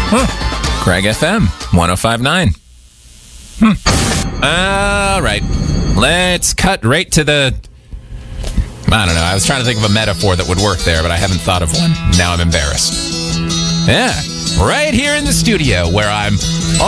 Craig FM 105.9. All right. Let's cut right to the... I don't know. I was trying to think of a metaphor that would work there, but I haven't thought of one. Now I'm embarrassed. Yeah. Right here in the studio where I'm